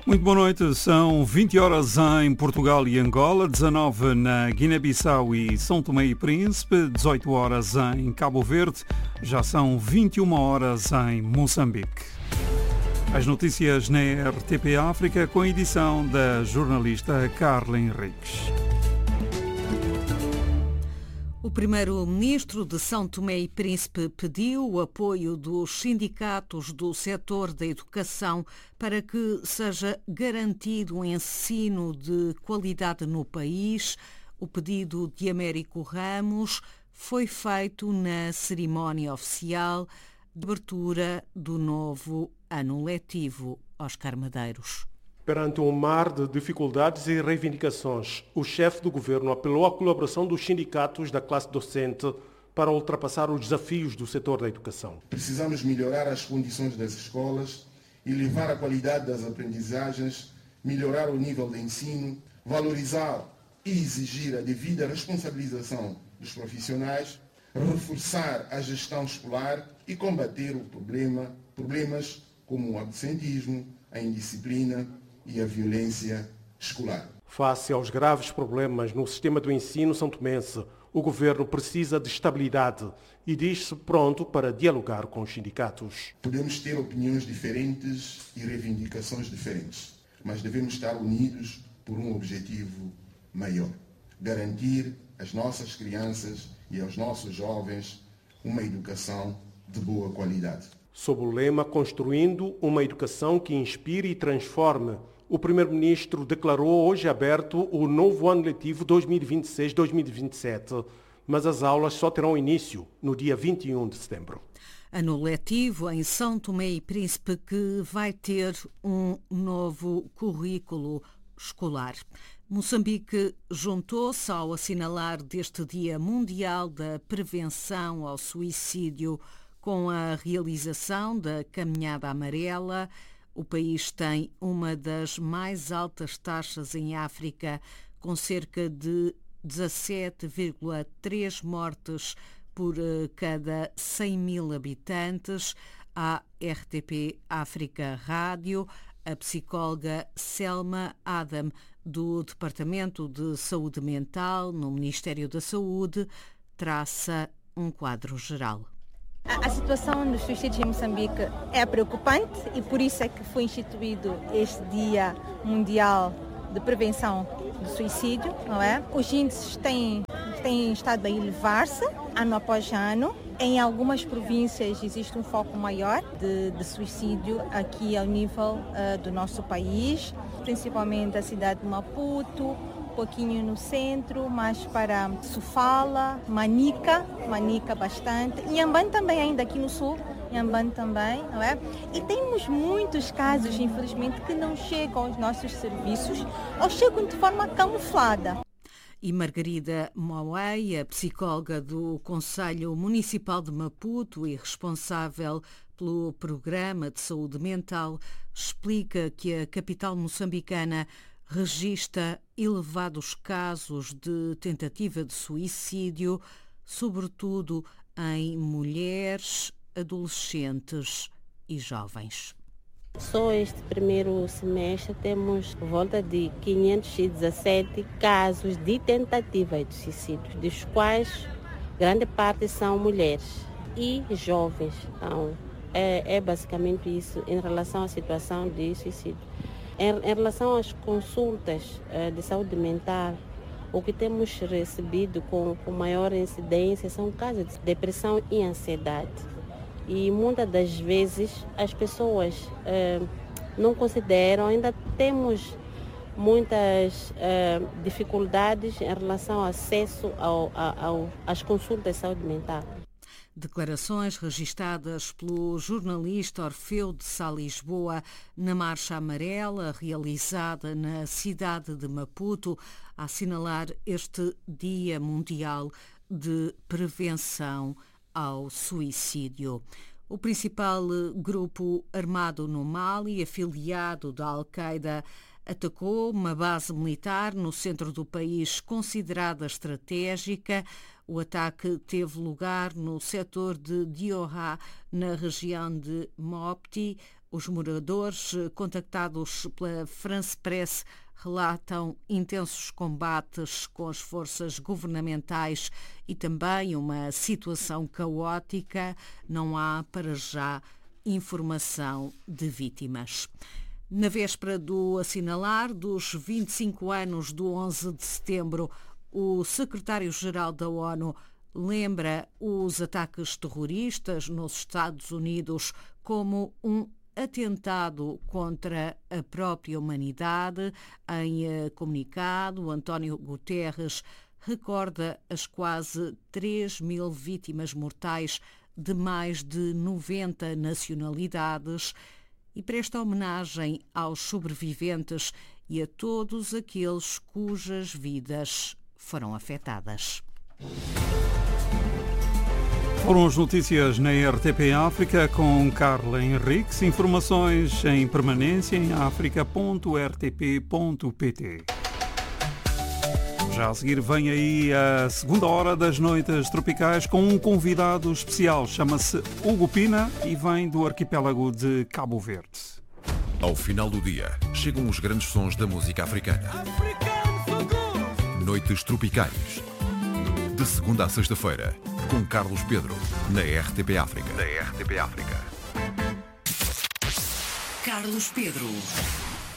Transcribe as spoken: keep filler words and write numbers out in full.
Muito boa noite, são vinte horas em Portugal e Angola, dezanove na Guiné-Bissau e São Tomé e Príncipe, dezoito horas em Cabo Verde, já são vinte e uma horas em Moçambique. As notícias na R T P África com a edição da jornalista Carla Henriques. O primeiro-ministro de São Tomé e Príncipe pediu o apoio dos sindicatos do setor da educação para que seja garantido um ensino de qualidade no país. O pedido de Américo Ramos foi feito na cerimónia oficial de abertura do novo ano letivo. Oscar Madeiros. Perante um mar de dificuldades e reivindicações, o chefe do governo apelou à colaboração dos sindicatos da classe docente para ultrapassar os desafios do setor da educação. Precisamos melhorar as condições das escolas, elevar a qualidade das aprendizagens, melhorar o nível de ensino, valorizar e exigir a devida responsabilização dos profissionais, reforçar a gestão escolar e combater o problema, problemas como o absentismo, a indisciplina e a violência escolar. Face aos graves problemas no sistema do ensino santomense, o governo precisa de estabilidade e diz-se pronto para dialogar com os sindicatos. Podemos ter opiniões diferentes e reivindicações diferentes, mas devemos estar unidos por um objetivo maior: garantir às nossas crianças e aos nossos jovens uma educação de boa qualidade. Sob o lema Construindo uma Educação que Inspire e Transforme, o primeiro-ministro declarou hoje aberto o novo ano letivo dois mil e vinte e seis dois mil e vinte e sete, mas as aulas só terão início no dia vinte e um de setembro. Ano letivo em São Tomé e Príncipe que vai ter um novo currículo escolar. Moçambique juntou-se ao assinalar deste Dia Mundial da Prevenção ao Suicídio com a realização da Caminhada Amarela. O país tem uma das mais altas taxas em África, com cerca de dezassete vírgula três mortes por cada cem mil habitantes. A R T P África Rádio, a psicóloga Selma Adam, do Departamento de Saúde Mental no Ministério da Saúde, traça um quadro geral. A situação dos suicídios em Moçambique é preocupante e por isso é que foi instituído este Dia Mundial de Prevenção do Suicídio, não é? Os índices têm, têm estado a elevar-se ano após ano. Em algumas províncias existe um foco maior de, de suicídio aqui ao nível uh, do nosso país, principalmente a cidade de Maputo, um pouquinho no centro, mais para Sofala, Manica, Manica bastante, Inhambane também ainda aqui no sul, Inhambane também, não é? E temos muitos casos, infelizmente, que não chegam aos nossos serviços ou chegam de forma camuflada. E Margarida Moai, a psicóloga do Conselho Municipal de Maputo e responsável pelo Programa de Saúde Mental, explica que a capital moçambicana registra elevados casos de tentativa de suicídio, sobretudo em mulheres, adolescentes e jovens. Só este primeiro semestre temos por volta de quinhentos e dezassete casos de tentativa de suicídio, dos quais grande parte são mulheres e jovens. Então, é, é basicamente isso em relação à situação de suicídio. Em, em relação às consultas uh, de saúde mental, o que temos recebido com, com maior incidência são casos de depressão e ansiedade. E muitas das vezes as pessoas uh, não consideram, ainda temos muitas uh, dificuldades em relação ao acesso ao, ao, às consultas de saúde mental. Declarações registadas pelo jornalista Orfeu de Sá Lisboa na Marcha Amarela, realizada na cidade de Maputo, a assinalar este Dia Mundial de Prevenção ao Suicídio. O principal grupo armado no Mali, afiliado da Al-Qaeda, atacou uma base militar no centro do país considerada estratégica. O ataque teve lugar no setor de Dioha, na região de Mopti. Os moradores, contactados pela France Press, relatam intensos combates com as forças governamentais e também uma situação caótica. Não há, para já, informação de vítimas. Na véspera do assinalar dos vinte e cinco anos do onze de setembro, o secretário-geral da ONU lembra os ataques terroristas nos Estados Unidos como um atentado contra a própria humanidade. Em comunicado, António Guterres recorda as quase três mil vítimas mortais de mais de noventa nacionalidades e presta homenagem aos sobreviventes e a todos aqueles cujas vidas foram afetadas. Foram as notícias na R T P África com Carla Henriques. Informações em permanência em africa ponto r t p ponto p t. Já a seguir vem aí a segunda hora das Noites Tropicais com um convidado especial. Chama-se Hugo Pina e vem do arquipélago de Cabo Verde. Ao final do dia, chegam os grandes sons da música africana. Noites Tropicais. De segunda a sexta-feira, com Carlos Pedro, na R T P África. Na R T P África. Carlos Pedro.